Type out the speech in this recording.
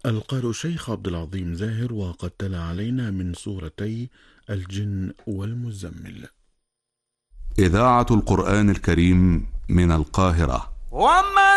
القارئ الشيخ عبد العظيم زاهر، وقد تلا علينا من سورتي الجن والمزمل. إذاعة القرآن الكريم من القاهرة.